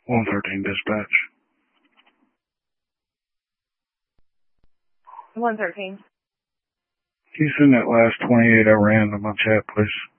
113 dispatch. 113. Can you send that last 28 I ran to my chat, please?